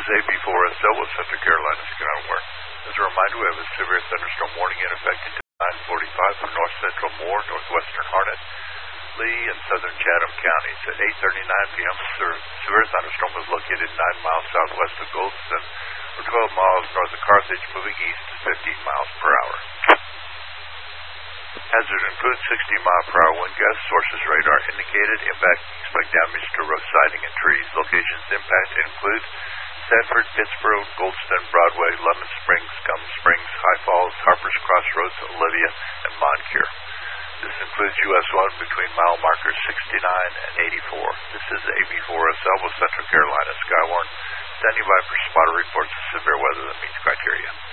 is AB4SL with Central Carolina Skyward. As a reminder, we have a severe thunderstorm warning in effect until 9:45 for north central Moore, northwestern Harnett, Lee, and southern Chatham counties. At 8:39 p.m., severe thunderstorm was located 9 miles southwest of Goldston, or 12 miles north of Carthage, moving east at 15 miles per hour. Hazard includes 60-mile-per-hour wind gusts. Sources radar indicated. Impact, expect damage to road siding and trees. Locations impacted include Sanford, Pittsburgh, Goldston, Broadway, Lemon Springs, Gum Springs, High Falls, Harper's Crossroads, Olivia, and Moncure. This includes US 1 between mile markers 69 and 84. This is AB4SL with Central Carolina Skywarn, standing by for spotter reports of severe weather that meets criteria.